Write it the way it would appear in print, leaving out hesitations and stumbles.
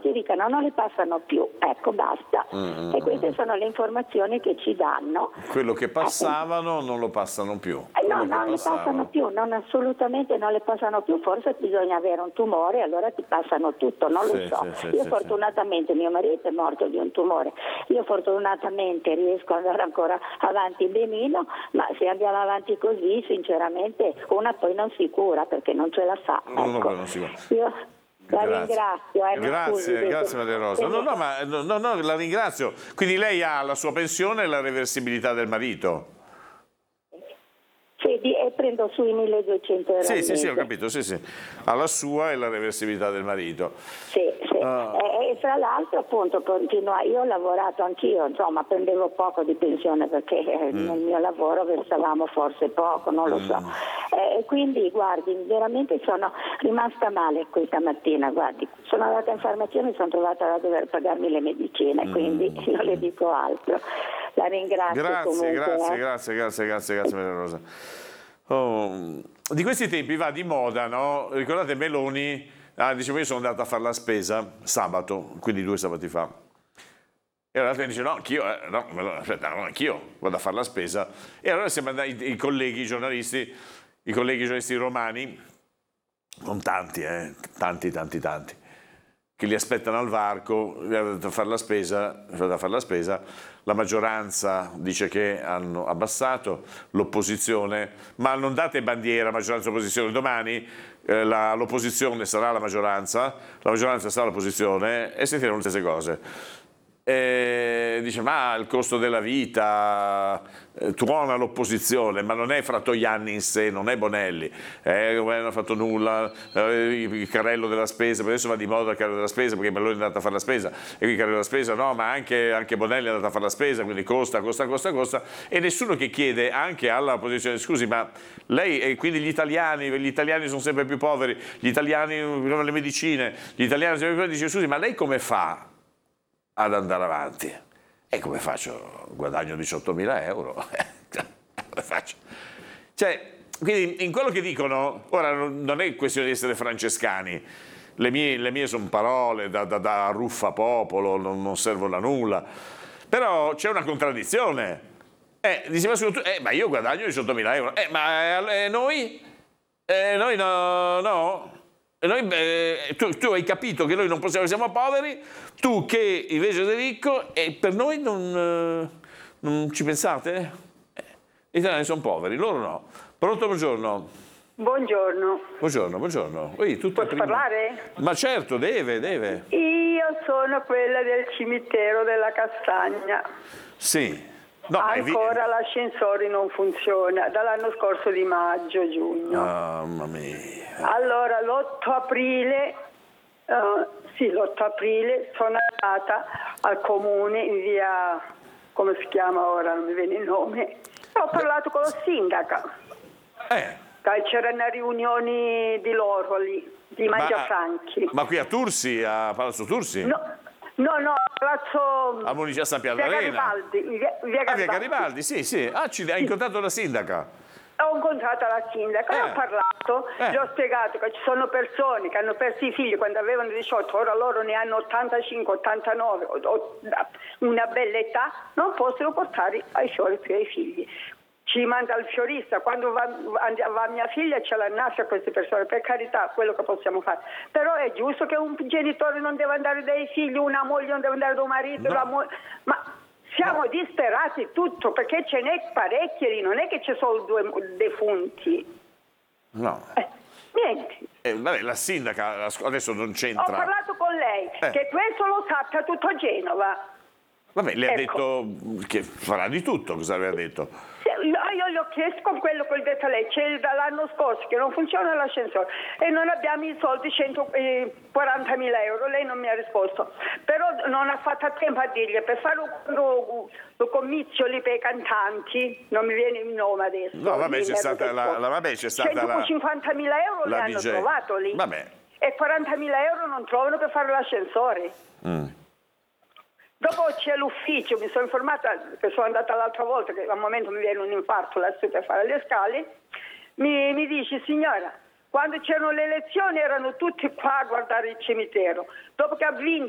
ti dicano non le passano più, ecco, basta. E queste sono le informazioni che ci danno. Quello che passavano non lo passano più. No, non le passano più, assolutamente non le passano più, forse bisogna avere un tumore, allora ti passano tutto, non lo so. Io fortunatamente, mio marito è morto di un tumore, io fortunatamente riesco ad andare ancora avanti benino, ma se andiamo avanti così, sinceramente, una poi non si cura perché non ce la fa. Ecco. Io la ringrazio. Grazie Maria Rosa. No, la ringrazio. Quindi lei ha la sua pensione e la reversibilità del marito? Sì, e prendo sui 1.200 euro. Sì, ho capito, sì. Ha la sua e la reversibilità del marito. Sì. E fra l'altro appunto io ho lavorato anch'io, insomma prendevo poco di pensione perché nel mio lavoro versavamo forse poco, non lo so. E quindi guardi, veramente sono rimasta male questa mattina, guardi, sono andata in farmacia e mi sono trovata a dover pagarmi le medicine, quindi non le dico altro. La ringrazio comunque. Grazie Maria Rosa. Di questi tempi va di moda, no? Ricordate Meloni? Dicevo, io sono andata a fare la spesa sabato, quindi 2 sabati fa. E allora dice, no, anch'io vado a fare la spesa. E allora siamo andati, i colleghi giornalisti romani, con tanti, che li aspettano al varco, a fare la spesa, la maggioranza dice che hanno abbassato, l'opposizione, ma non date bandiera maggioranza e opposizione, domani l'opposizione sarà la maggioranza sarà l'opposizione e sentiremo le stesse cose. Dice, ma il costo della vita, tuona l'opposizione, ma non è Fratoianni in sé, non è Bonelli, non ha fatto nulla, il carrello della spesa, per adesso va di moda il carrello della spesa perché Meloni è andata a fare la spesa, e qui il carrello della spesa no, ma anche Bonelli è andato a fare la spesa, quindi costa, e nessuno che chiede anche all'opposizione, scusi, ma lei, e quindi gli italiani sono sempre più poveri, gli italiani non le medicine, gli italiani sono sempre più poveri, dice, scusi, ma lei come fa ad andare avanti? E come faccio? Guadagno 18.000 euro. Come faccio? Cioè, quindi in quello che dicono, ora non è questione di essere francescani, le mie sono parole da ruffa popolo, non servono a nulla, però c'è una contraddizione. Dice, ma io guadagno 18.000 euro, ma noi? Noi no? Tu hai capito che noi non possiamo, siamo poveri, tu che invece sei ricco, e per noi non ci pensate? Gli italiani sono poveri, loro no. Pronto, buongiorno. Buongiorno. Posso parlare? Ma certo, deve. Io sono quella del cimitero della Castagna. Sì. No, ancora l'ascensore non funziona, dall'anno scorso di maggio-giugno. Mamma mia. Allora, l'8 aprile sono andata al comune in via, come si chiama ora, non mi viene il nome, ho parlato con la sindaca. C'era una riunione di loro lì, di Mangiafranchi. Ma qui a Tursi, a Palazzo Tursi? No, Palazzo a San Pierdarena. Via Garibaldi, sì. Hai incontrato la sindaca? Ho incontrato la sindaca e ho parlato, gli ho spiegato che ci sono persone che hanno perso i figli quando avevano 18, ora loro ne hanno 85, 89, una bella età, non possono portare ai fiori più ai figli. Ci manda il fiorista, quando va mia figlia ce la nasce a queste persone, per carità, quello che possiamo fare. Però è giusto che un genitore non deve andare dai figli, una moglie non deve andare da un marito, ma siamo disperati tutto, perché ce n'è parecchi lì, non è che c'è solo 2 defunti. No. Niente. Vabbè, la sindaca adesso non c'entra. Ho parlato con lei, che questo lo sappia tutto Genova. Vabbè, le ha detto che farà di tutto, cosa aveva detto? Io gli ho chiesto con quello che ho detto a lei, c'è dall'anno scorso che non funziona l'ascensore e non abbiamo i soldi, 140.000 euro, lei non mi ha risposto, però non ha fatto tempo a dirgli per fare un comizio lì per i cantanti, non mi viene il nome adesso. No, vabbè, c'è stata la 150.000 euro li hanno trovato lì. Vabbè. E 40.000 euro non trovano per fare l'ascensore. Dopo c'è l'ufficio, mi sono informata, che sono andata l'altra volta, che al momento mi viene un infarto lassù per fare le scale, mi dice, signora, quando c'erano le elezioni erano tutti qua a guardare il cimitero, dopo che ha vinto